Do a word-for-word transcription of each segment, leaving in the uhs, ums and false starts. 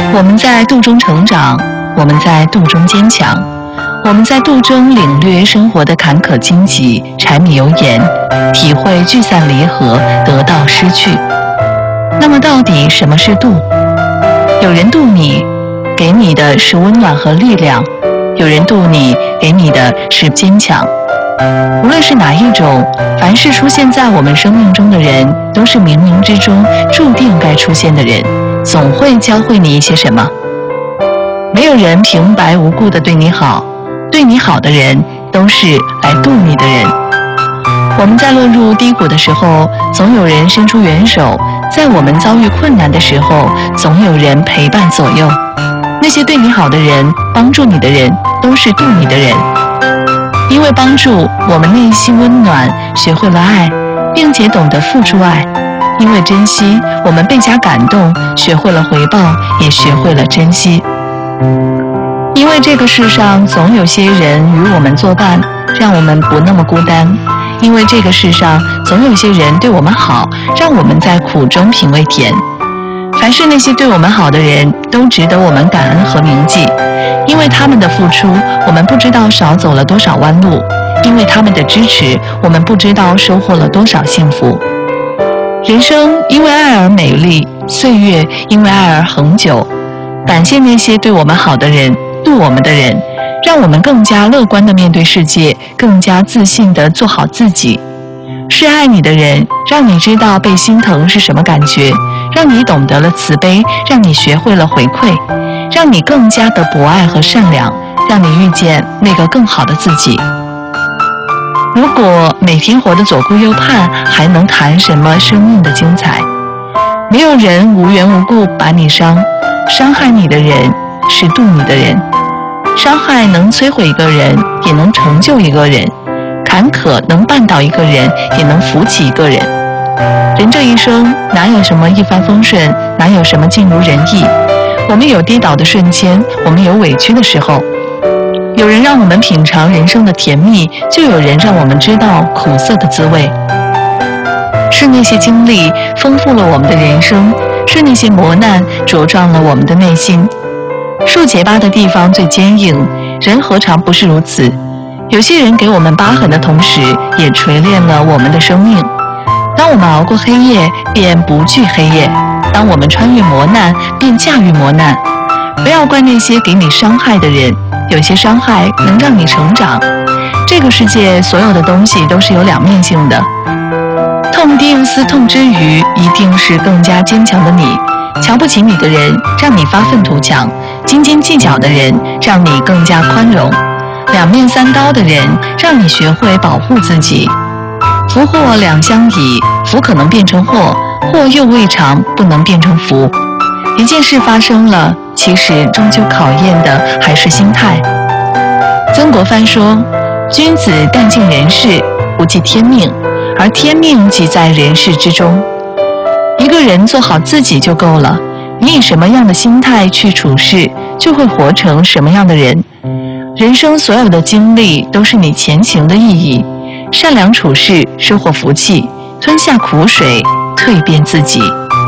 我们在度中成长，我们在度中坚强，我们在度中领略生活的坎坷荆棘、柴米油盐，体会聚散离合、得到失去。那么到底什么是度？有人度你，给你的是温暖和力量；有人度你，给你的是坚强。无论是哪一种，凡是出现在我们生命中的人，都是冥冥之中注定该出现的人，总会教会你一些什么。没有人平白无故的对你好，对你好的人都是来度你的人。我们在落入低谷的时候，总有人伸出援手；在我们遭遇困难的时候，总有人陪伴左右。那些对你好的人，帮助你的人，都是度你的人。因为帮助，我们内心温暖，学会了爱，并且懂得付出爱；因为珍惜，我们倍加感动，学会了回报，也学会了珍惜。因为这个世上总有些人与我们作伴，让我们不那么孤单；因为这个世上总有些人对我们好，让我们在苦中品味甜。凡是那些对我们好的人，都值得我们感恩和铭记。因为他们的付出，我们不知道少走了多少弯路；因为他们的支持，我们不知道收获了多少幸福。人生因为爱而美丽，岁月因为爱而恒久。感谢那些对我们好的人，度我们的人，让我们更加乐观地面对世界，更加自信地做好自己。是爱你的人，让你知道被心疼是什么感觉，让你懂得了慈悲，让你学会了回馈，让你更加的博爱和善良，让你遇见那个更好的自己。如果每天活得左顾右盼，还能谈什么生命的精彩？没有人无缘无故把你伤，伤害你的人是度你的人。伤害能摧毁一个人，也能成就一个人；坎坷能绊倒一个人，也能扶起一个人。人这一生，哪有什么一帆风顺，哪有什么尽如人意？我们有跌倒的瞬间，我们有委屈的时候。有人让我们品尝人生的甜蜜，就有人让我们知道苦涩的滋味。是那些经历丰富了我们的人生，是那些磨难茁壮了我们的内心。树结疤的地方最坚硬，人何尝不是如此？有些人给我们疤痕的同时，也锤炼了我们的生命。当我们熬过黑夜，便不惧黑夜；当我们穿越磨难，便驾驭磨难。不要怪那些给你伤害的人，有些伤害能让你成长。这个世界所有的东西都是有两面性的，痛定思痛之余，一定是更加坚强的你。瞧不起你的人，让你发愤图强；斤斤计较的人，让你更加宽容；两面三刀的人，让你学会保护自己。福祸两相倚，福可能变成祸，祸又未尝不能变成福。一件事发生了，其实终究考验的还是心态。曾国藩说，君子但尽人事，不计天命，而天命即在人事之中。一个人做好自己就够了，你以什么样的心态去处事，就会活成什么样的人。人生所有的经历都是你前行的意义，善良处事，收获福气，吞下苦水，蜕变自己。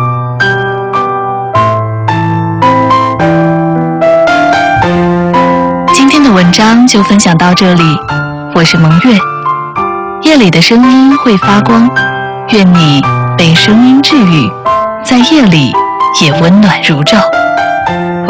今天的文章就分享到这里，我是蒙月。夜里的声音会发光，愿你被声音治愈，在夜里也温暖如昼。